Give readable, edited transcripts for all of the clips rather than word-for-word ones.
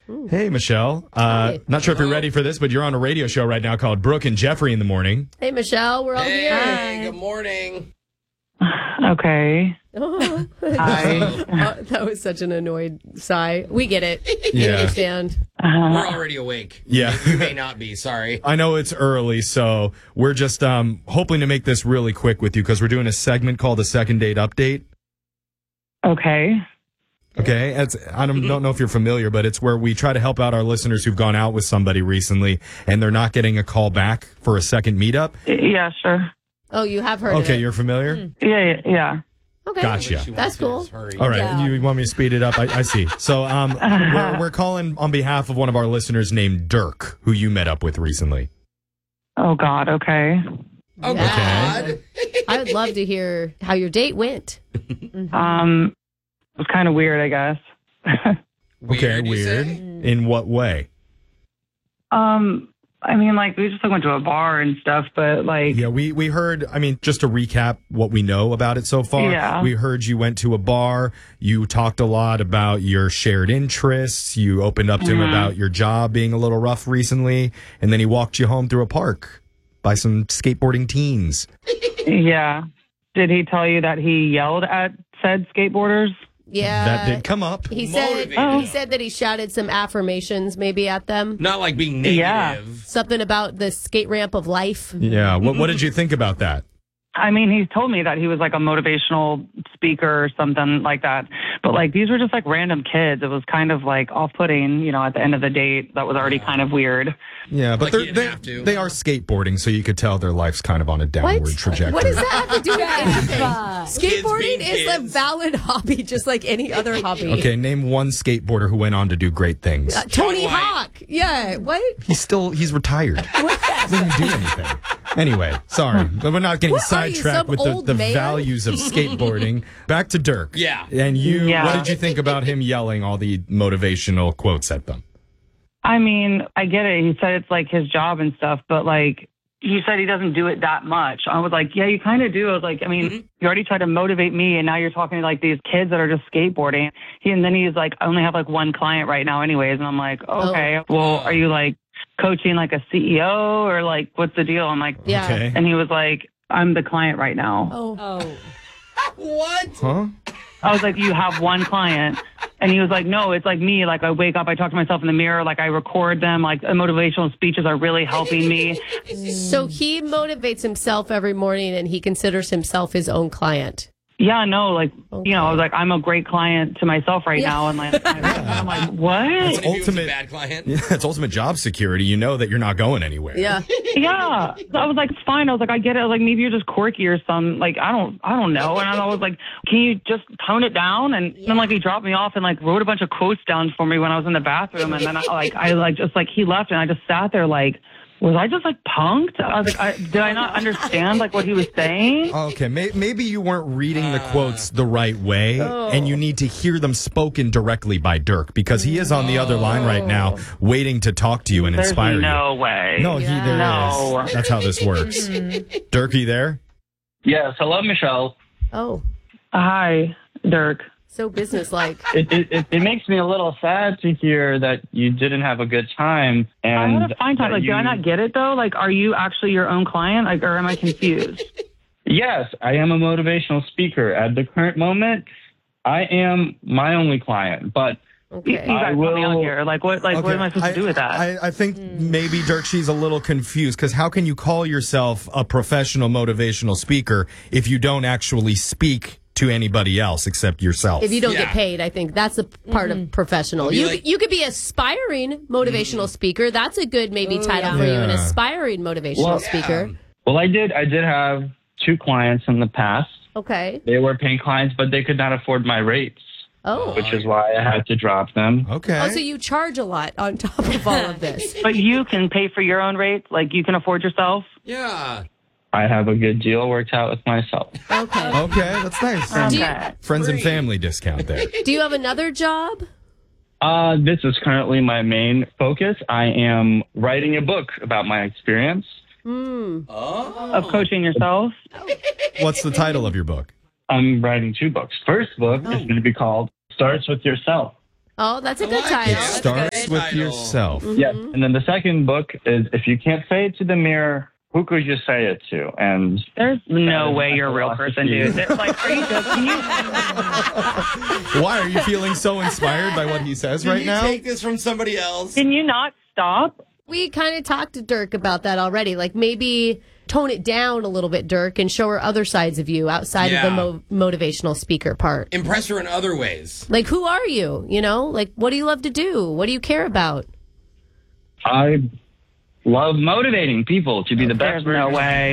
Hey, Michelle. Not sure if you're ready for this, but you're on a radio show right now called Brooke and Jeffrey in the Morning. Hey, Michelle. We're all here. Hey, good morning. Okay. Oh, that was such an annoyed sigh. We get it. We Yeah. understand. We're already awake. Yeah. You may not be. Sorry. I know it's early, so we're just hoping to make this really quick with you because we're doing a segment called a Second Date Update. Okay. Okay, I don't know if you're familiar, but it's where we try to help out our listeners who've gone out with somebody recently and they're not getting a call back for a second meetup. Yeah, sure. Oh, you have heard of Okay, it. you're familiar? Yeah. Okay. Gotcha. That's cool. Hurry. All right, Yeah. you want me to speed it up? I see. So we're calling on behalf of one of our listeners named Dirk, who you met up with recently. Oh, God. Okay. Oh, Yeah. God. I would love to hear how your date went. It was kind of weird, I guess. Okay, you weird. say? In what way? I mean, like, we just went to a bar and stuff, but, like, Yeah, we heard, just to recap what we know about it so far. Yeah. We heard you went to a bar. You talked a lot about your shared interests. You opened up to him about your job being a little rough recently. And then he walked you home through a park by some skateboarding teens. yeah. Did he tell you that he yelled at said skateboarders? Yeah. That did come up. He said Motivated. he said that he shouted some affirmations maybe at them. Not like being negative. Yeah. Something about the skate ramp of life. Yeah. What did you think about that? I mean, he told me that he was like a motivational speaker or something like that. But like, these were just like random kids. It was kind of like off-putting, at the end of the date. That was already kind of weird. Yeah, but Like you didn't have to. they are skateboarding, so you could tell their life's kind of on a downward trajectory. What does that have to do with anything? Skateboarding being is a kids. valid hobby, just like any other hobby. Okay, name one skateboarder who went on to do great things. Tony White. Hawk. Yeah. What? He's retired. Doesn't do anything. Anyway, sorry, but we're not getting What are you, sidetracked some with old the man? values of skateboarding. Back to Dirk. Yeah. And you, Yeah. what did you think about him yelling all the motivational quotes at them? I mean, I get it. He said it's like his job and stuff, but like, he said he doesn't do it that much. I was like, yeah, you kind of do. I was like, I mean, you already tried to motivate me, and now you're talking to like these kids that are just skateboarding. And then he's like, I only have like one client right now anyways. And I'm like, okay, well, are you like coaching like a CEO or like, what's the deal? I'm like, Yeah. Okay. and he was like, I'm the client right now. Oh. What? Huh? I was like, you have one client. And he was like, no, it's like me. Like I wake up, I talk to myself in the mirror, like I record them, like motivational speeches are really helping me. So he motivates himself every morning, and he considers himself his own client. Yeah, no, like, I was like, I'm a great client to myself right now. And like, I'm like, what? What if he was a ultimate- bad client? Yeah, it's ultimate job security. You know that you're not going anywhere. Yeah. Yeah. So I was like, it's fine. I was like, I get it. Like, maybe you're just quirky or something. Like, I don't know. And I was like, can you just tone it down? And then like he dropped me off and like wrote a bunch of quotes down for me when I was in the bathroom. And then he left and I just sat there like, was I just like punked? I was like, did I not understand like what he was saying? Okay, maybe you weren't reading the quotes the right way, Oh. and you need to hear them spoken directly by Dirk, because he is on the other line right now waiting to talk to you and There's inspire you. no way. No, there No. is. That's how this works. Dirk, you there? Yes, hello, Michelle. Oh. Hi, Dirk. So businesslike. It makes me a little sad to hear that you didn't have a good time. And I had a fine time. that Like, did I not get it though? Like, are you actually your own client? Like, or am I confused? Yes, I am a motivational speaker. At the current moment, I am my only client, but You Okay. guys help me out will- here. Like, what? Like, what am I supposed to do with that? I think maybe, Dirk, she's a little confused, because how can you call yourself a professional motivational speaker if you don't actually speak to anybody else except yourself? If you don't get Yeah. paid, I think that's a part of professional. Well, You like- you could be aspiring motivational speaker. That's a good maybe title for you, an Yeah. aspiring motivational speaker. well, I did have 2 clients in the past. Okay. They were paying clients, but they could not afford my rates, Oh. which is why I had to drop them. Okay. Oh, so you charge a lot on top of all of this. But you can pay for your own rates. Like, you can afford yourself. Yeah. I have a good deal worked out with myself. Okay. Okay, that's nice. Okay. Friends and family discount there. Do you have another job? This is currently my main focus. I am writing a book about my experience. Of coaching yourself. What's the title of your book? I'm writing 2 books. First book is going to be called Starts With Yourself. Oh, that's a good like title. it. Starts with title. yourself. Yes. And then the second book is If You Can't Say It to the Mirror, Who Could You Say It to? And There's no that is way my you're a real person, philosophy. dude. It's like, are you joking? Why are you feeling so inspired by what he says Can right you now? take this from somebody else? Can you not stop? We kind of talked to Dirk about that already. Like maybe tone it down a little bit, Dirk, and show her other sides of you outside of the motivational speaker part. Impress her in other ways. Like, who are you? You know, like, what do you love to do? What do you care about? I love motivating people to be the best. There's no way.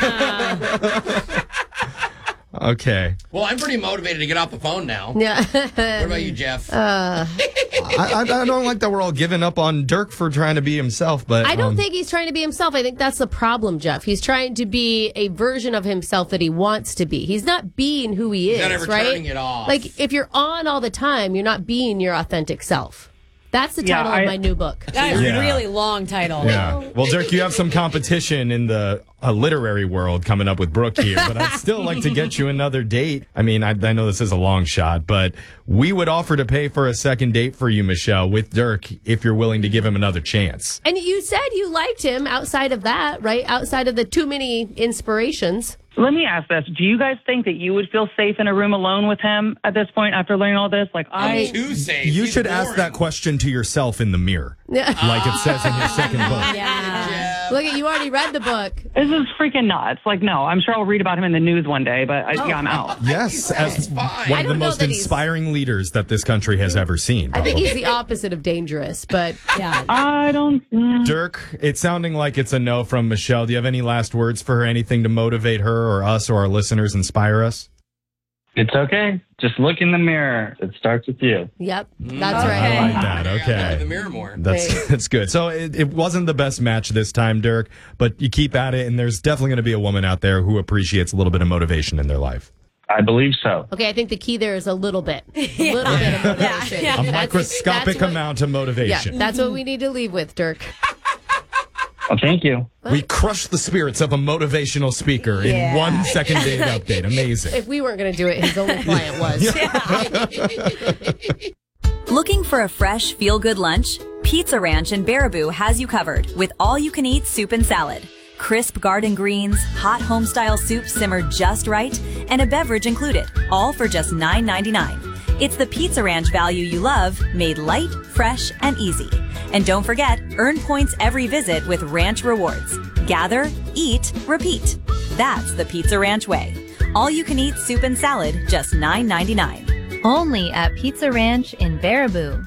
Okay. Okay. Well, I'm pretty motivated to get off the phone now. Yeah. What about you, Jeff? I don't like that we're all giving up on Dirk for trying to be himself, but I don't think he's trying to be himself. I think that's the problem, Jeff. He's trying to be a version of himself that he wants to be. He's not being who he is, not ever right? turning it off. Like, if you're on all the time, you're not being your authentic self. That's the Yeah, title of my new book. That is Yeah. a really long title. Yeah. Well, Dirk, you have some competition in the literary world coming up with Brooke here, but I'd still like to get you another date. I mean, I know this is a long shot, but we would offer to pay for a second date for you, Michelle, with Dirk, if you're willing to give him another chance. And you said you liked him outside of that, right? Outside of the too many inspirations. Let me ask this. Do you guys think that you would feel safe in a room alone with him at this point after learning all this? Like, I'm too safe. You He's should ask boring. that question to yourself in the mirror, like it says in his second book. Jeff. Look, you already read the book. This is freaking nuts. Like, no, I'm sure I'll read about him in the news one day, but yeah, I'm out. Yes, as fine. one I of the don't know most that he's- inspiring leaders that this country has ever seen. I think he's the opposite of dangerous, but yeah. I don't. Dirk, it's sounding like it's a no from Michelle. Do you have any last words for her? Anything to motivate her or us or our listeners, inspire us? It's okay. Just look in the mirror. It starts with you. Yep, that's I right. like that. I gotta look in the Okay. mirror more. That's good. So it wasn't the best match this time, Dirk, but you keep at it, and there's definitely going to be a woman out there who appreciates a little bit of motivation in their life. I believe so. Okay, I think the key there is a little bit. A little bit of motivation. Yeah. A That's microscopic what- amount of Yeah, motivation. that's what we need to leave with, Dirk. Well, thank you. We crushed the spirits of a motivational speaker in 1 second date update. Amazing. If we weren't going to do it, his only client was. Looking for a fresh, feel-good lunch? Pizza Ranch in Baraboo has you covered with all-you-can-eat soup and salad. Crisp garden greens, hot home-style soup simmered just right, and a beverage included, all for just $9.99. It's the Pizza Ranch value you love, made light, fresh, and easy. And don't forget, earn points every visit with Ranch Rewards. Gather, eat, repeat. That's the Pizza Ranch way. All-you-can-eat soup and salad, just $9.99. Only at Pizza Ranch in Baraboo.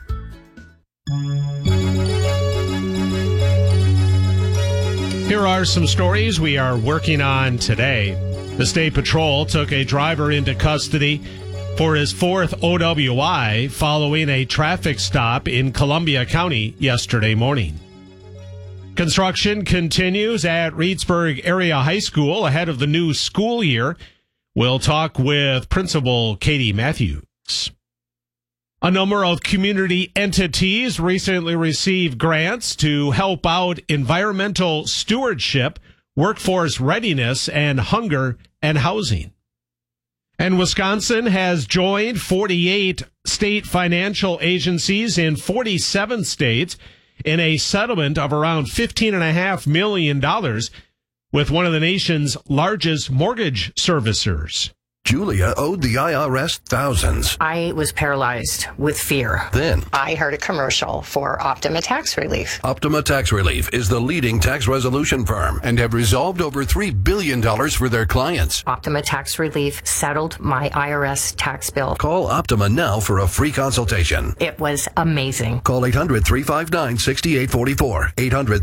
Here are some stories we are working on today. The State Patrol took a driver into custody for his fourth OWI following a traffic stop in Columbia County yesterday morning. Construction continues at Reedsburg Area High School ahead of the new school year. We'll talk with Principal Katie Matthews. A number of community entities recently received grants to help out environmental stewardship, workforce readiness, and hunger and housing. And Wisconsin has joined 48 state financial agencies in 47 states in a settlement of around $15.5 million with one of the nation's largest mortgage servicers. Julia owed the IRS thousands. I was paralyzed with fear. Then, I heard a commercial for Optima Tax Relief. Optima Tax Relief is the leading tax resolution firm and have resolved over $3 billion for their clients. Optima Tax Relief settled my IRS tax bill. Call Optima now for a free consultation. It was amazing. Call 800-359-6844.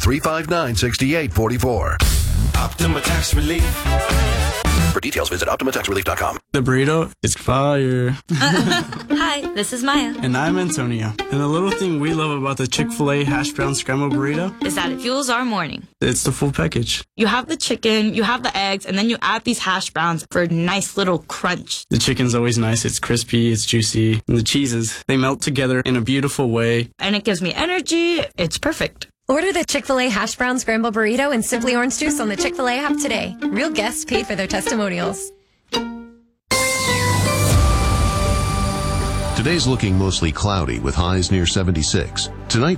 800-359-6844. Optima Tax Relief. For details, visit OptimaTaxRelief.com. The burrito is fire. Hi, this is Maya. And I'm Antonio. And the little thing we love about the Chick-fil-A hash brown scrambled burrito is that it fuels our morning. It's the full package. You have the chicken, you have the eggs, and then you add these hash browns for a nice little crunch. The chicken's always nice. It's crispy, it's juicy. And the cheeses, they melt together in a beautiful way. And it gives me energy. It's perfect. Order the Chick-fil-A hash brown scramble burrito and Simply Orange Juice on the Chick-fil-A app today. Real guests paid for their testimonials. Today's looking mostly cloudy with highs near 76. Tonight,